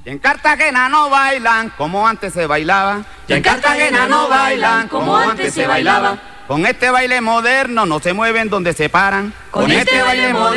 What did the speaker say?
Y en Cartagena no bailan como antes se bailaba. Y en Cartagena no bailan como antes se bailaba. Con este baile moderno no se mueven donde se paran. Con este baile moderno